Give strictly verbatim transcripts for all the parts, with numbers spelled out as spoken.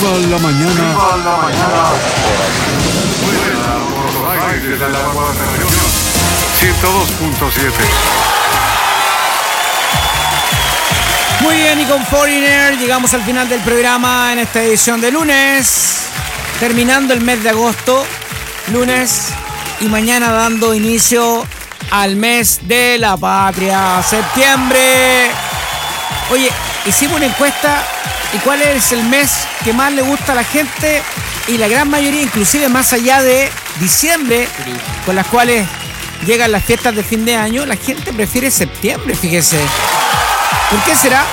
Viva la mañana. Viva la mañana. Buena por aire de la ciento dos punto siete. Muy bien, y con Foreigner llegamos al final del programa en esta edición de lunes, terminando el mes de agosto, lunes, y mañana dando inicio al mes de la patria, septiembre. Oye, hicimos una encuesta y cuál es el mes que más le gusta a la gente, y la gran mayoría, inclusive más allá de diciembre, con las cuales llegan las fiestas de fin de año, la gente prefiere septiembre, fíjese. ¿Por qué será?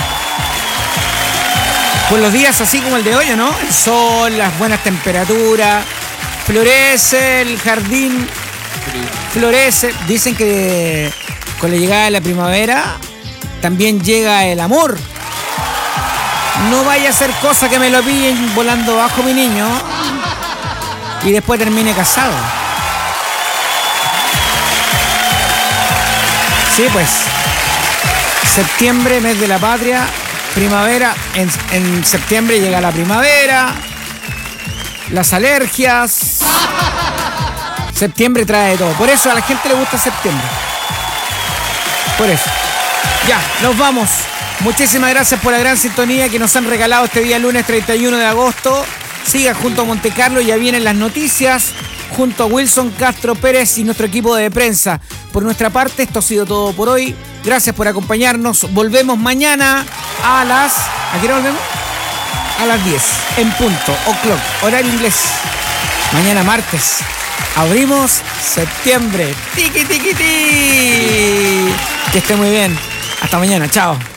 Pues los días así como el de hoy, ¿no? El sol, las buenas temperaturas, florece el jardín, florece. Dicen que con la llegada de la primavera también llega el amor. No vaya a ser cosa que me lo pillen volando bajo, mi niño, y después termine casado. Sí, pues. Septiembre, mes de la patria, primavera, en, en septiembre llega la primavera, las alergias, septiembre trae de todo, por eso a la gente le gusta septiembre, por eso. Ya, nos vamos, muchísimas gracias por la gran sintonía que nos han regalado este día lunes treinta y uno de agosto, siga junto a Monte Carlo, ya vienen las noticias, junto a Wilson Castro Pérez y nuestro equipo de prensa. Por nuestra parte, esto ha sido todo por hoy. Gracias por acompañarnos. Volvemos mañana a las... ¿A qué hora volvemos? A las diez, en punto, o'clock, horario inglés. Mañana martes. Abrimos septiembre. Tiki, tiki, tiki. Que esté muy bien. Hasta mañana. Chao.